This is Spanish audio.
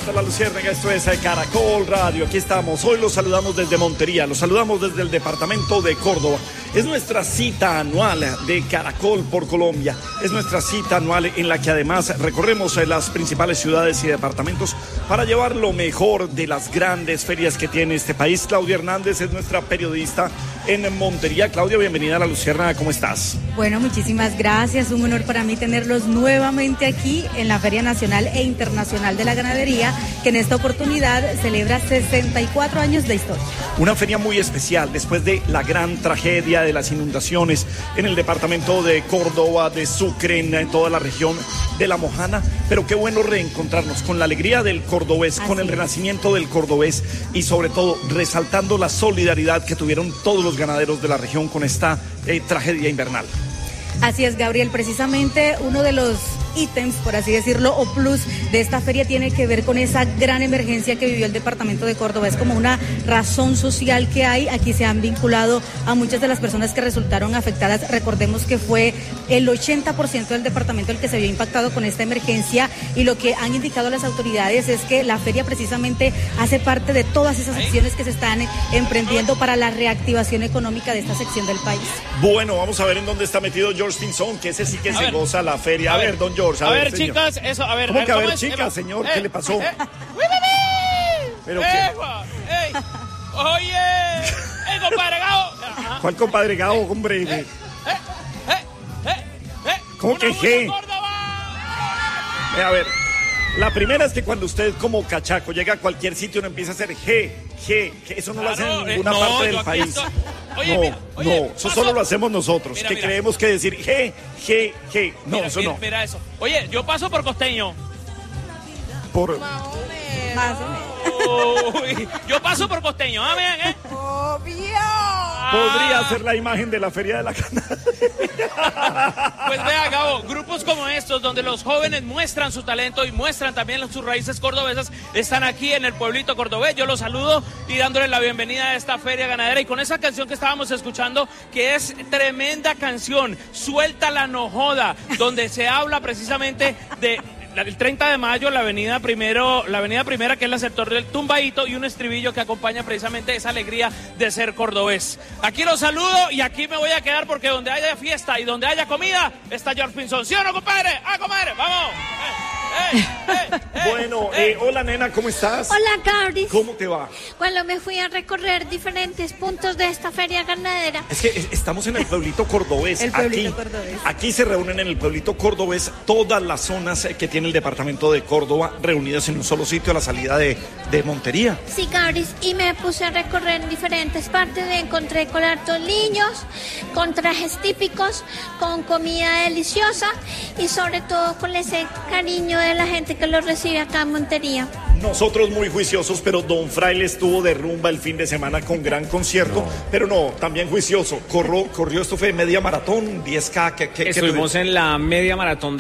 Canta la Luciérnaga, esto es Caracol Radio, aquí estamos, hoy los saludamos desde Montería, los saludamos desde el departamento de Córdoba. Es nuestra cita anual de Caracol por Colombia, es nuestra cita anual en la que además recorremos las principales ciudades y departamentos para llevar lo mejor de las grandes ferias que tiene este país. Claudia Hernández es nuestra periodista en Montería. Claudia, bienvenida a la Luciérnaga, ¿cómo estás? Bueno, muchísimas gracias, un honor para mí tenerlos nuevamente aquí en la Feria Nacional e Internacional de la Ganadería, que en esta oportunidad celebra 64 años de historia. Una feria muy especial después de la gran tragedia de las inundaciones en el departamento de Córdoba, de Sucre, en toda la región de La Mojana, pero qué bueno reencontrarnos con la alegría del cordobés, con el renacimiento del cordobés y sobre todo resaltando la solidaridad que tuvieron todos los ganaderos de la región con esta tragedia invernal. Así es, Gabriel, precisamente uno de los ítems, por así decirlo, o plus de esta feria tiene que ver con esa gran emergencia que vivió el departamento de Córdoba. Es como una razón social que hay. Aquí se han vinculado a muchas de las personas que resultaron afectadas. Recordemos que fue el 80% del departamento el que se vio impactado con esta emergencia, y lo que han indicado las autoridades es que la feria precisamente hace parte de todas esas acciones que se están emprendiendo para la reactivación económica de esta sección del país. Bueno, vamos a ver en dónde está metido George Pinzón, que ese sí que se goza la feria. A ver, don George. A ver, chicas, eso, a ver. ¿Cómo que a ver, chicas, señor? ¿Qué le pasó? ¿Pero qué? Oye, compadre Gao. ¿Cuál compadre Gao, hombre? ¿Cómo que G? A ver, la primera es que cuando usted como cachaco llega a cualquier sitio uno empieza a hacer G, eso no lo hace en ninguna parte del país. Eso solo lo hacemos nosotros, mira. Creemos que decir G. No, mira, eso no. Mira eso. Oye, yo paso por costeño. Por... Más o menos. Yo paso por costeño, ¿eh? ¡Obvio! Podría ser la imagen de la Feria de la Ganadería. Pues vea, Gabo, grupos como estos, donde los jóvenes muestran su talento y muestran también sus raíces cordobesas, están aquí en el pueblito cordobés. Yo los saludo y dándoles la bienvenida a esta Feria Ganadera, y con esa canción que estábamos escuchando, que es tremenda canción, Suelta la No Joda, donde se habla precisamente de... El 30 de mayo, la avenida Primera, que es el sector del Tumbaíto, y un estribillo que acompaña precisamente esa alegría de ser cordobés. Aquí los saludo y aquí me voy a quedar, porque donde haya fiesta y donde haya comida está George Pinzón. ¿Sí o no, compadre? ¡Ah, compadre! ¡Vamos! Bueno, hola nena, ¿cómo estás? Hola, Gabriel. ¿Cómo te va? Bueno, me fui a recorrer diferentes puntos de esta feria ganadera. Es que estamos en el pueblito cordobés. Aquí se reúnen en el pueblito cordobés todas las zonas que tiene el departamento de Córdoba reunidas en un solo sitio a la salida de Montería. Sí, Gabriel, y me puse a recorrer en diferentes partes. Me encontré con hartos niños, con trajes típicos, con comida deliciosa y sobre todo con ese cariño de la gente que lo recibe acá en Montería. Nosotros muy juiciosos, pero Don Fraile estuvo de rumba el fin de semana con gran concierto, pero no, también juicioso. Corrió, esto fue media maratón, 10K. Estuvimos en la media maratón